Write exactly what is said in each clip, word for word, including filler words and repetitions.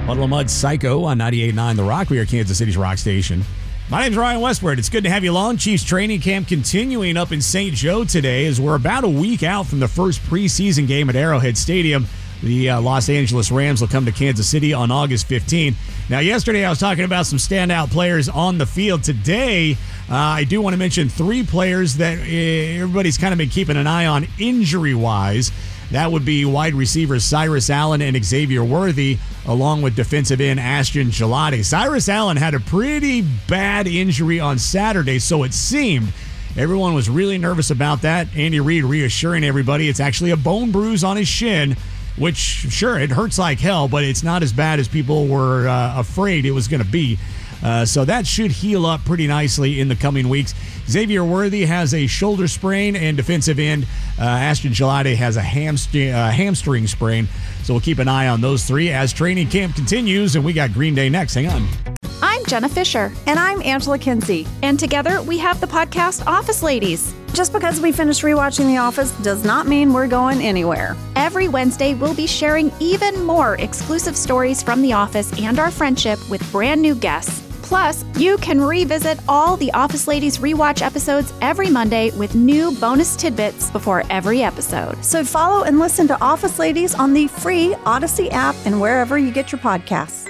Puddle of Mud Psycho on ninety-eight point nine The Rock. We are Kansas City's rock station. My name's Ryan Westward. It's good to have you along. Chiefs training camp continuing up in Saint Joe today as we're about a week out from the first preseason game at Arrowhead Stadium. The uh, Los Angeles Rams will come to Kansas City on August fifteenth. Now, yesterday I was talking about some standout players on the field. Today, uh, I do want to mention three players that uh, everybody's kind of been keeping an eye on injury-wise. That would be wide receivers Cyrus Allen and Xavier Worthy, along with defensive end Ashton Gillotte. Cyrus Allen had a pretty bad injury on Saturday, so it seemed. Everyone was really nervous about that. Andy Reid reassuring everybody it's actually a bone bruise on his shin, which, sure, it hurts like hell, but it's not as bad as people were uh, afraid it was going to be. Uh, so that should heal up pretty nicely in the coming weeks. Xavier Worthy has a shoulder sprain, and defensive end uh, Ashton Gillotte has a hamstring, uh, hamstring sprain. So we'll keep an eye on those three as training camp continues, and we got Green Day next. Hang on. I'm Jenna Fisher. And I'm Angela Kinsey. And together we have the podcast Office Ladies. Just because we finished rewatching The Office does not mean we're going anywhere. Every Wednesday, we'll be sharing even more exclusive stories from The Office and our friendship with brand new guests. Plus, you can revisit all the Office Ladies rewatch episodes every Monday with new bonus tidbits before every episode. So follow and listen to Office Ladies on the free Odyssey app and wherever you get your podcasts.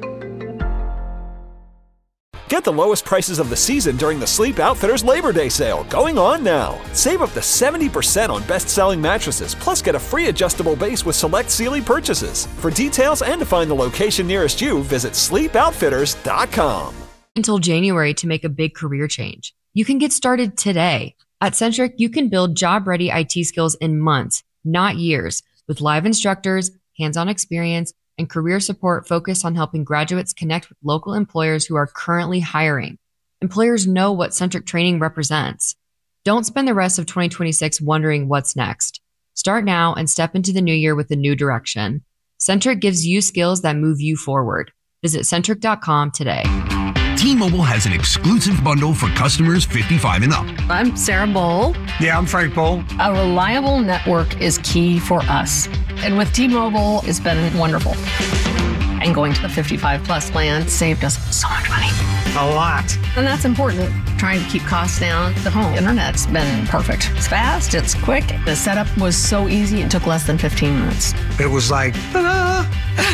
Get the lowest prices of the season during the Sleep Outfitters Labor Day sale going on now. Save up to seventy percent on best-selling mattresses, plus get a free adjustable base with select Sealy purchases. For details and to find the location nearest you, visit sleep outfitters dot com. Until January to make a big career change. You can get started today. At Centric, you can build job-ready I T skills in months, not years, with live instructors, hands-on experience, and career support focused on helping graduates connect with local employers who are currently hiring. Employers know what Centric training represents. Don't spend the rest of twenty twenty-six wondering what's next. Start now and step into the new year with a new direction. Centric gives you skills that move you forward. Visit centric dot com today. T-Mobile has an exclusive bundle for customers fifty-five and up. I'm Sarah Bowl. Yeah, I'm Frank Bowl. A reliable network is key for us. And with T-Mobile, it's been wonderful. And going to the fifty-five plus plan saved us so much money. A lot. And that's important. Trying to keep costs down. The home internet's been perfect. It's fast, it's quick. The setup was so easy, it took less than fifteen minutes. It was like, ta-da!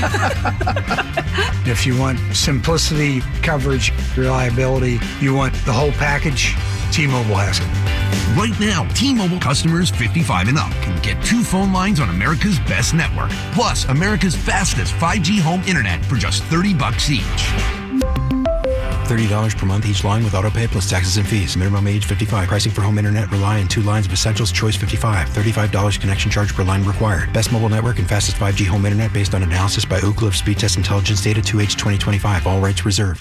If you want simplicity, coverage, reliability, you want the whole package, T-Mobile has it. Right now, T-Mobile customers fifty-five and up can get two phone lines on America's best network, plus America's fastest five G home internet for just thirty bucks each. thirty dollars per month each line with autopay plus taxes and fees. Minimum age fifty-five. Pricing for home internet rely on two lines of Essentials Choice fifty-five. thirty-five dollars connection charge per line required. Best mobile network and fastest five G home internet based on analysis by Ookla of Speed Test Intelligence Data two H twenty twenty-five. All rights reserved.